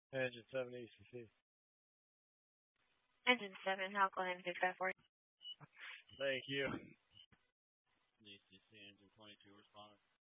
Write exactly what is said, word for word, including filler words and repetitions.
Engine seven E C C. Engine seven, how can I fix that for you? Thank you. E C C engine twenty-two responding.